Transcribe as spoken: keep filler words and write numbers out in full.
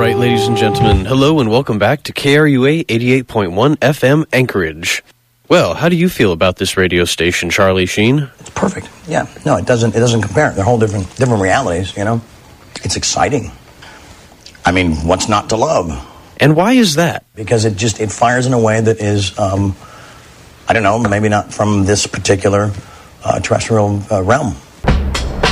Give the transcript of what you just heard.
right, ladies and gentlemen, hello and welcome back to K R U A eighty-eight point one F M Anchorage. Well, how do you feel about this radio station, Charlie Sheen? It's perfect. Yeah, no, it doesn't. It doesn't compare. They're whole different, different realities. You know, it's exciting. I mean, what's not to love? And why is that? Because it just it fires in a way that is, um, I don't know, maybe not from this particular uh, terrestrial uh, realm.